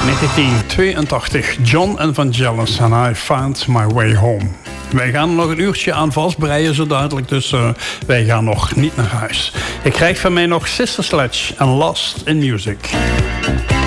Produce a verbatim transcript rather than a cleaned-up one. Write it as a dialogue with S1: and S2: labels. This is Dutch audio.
S1: negentien tweeëntachtig, John and Vangelis and I Found My Way Home. Wij gaan er nog een uurtje aan vastbreien, zo duidelijk, dus uh, wij gaan nog niet naar huis. Je krijgt van mij nog Sister Sledge en Lost in Music.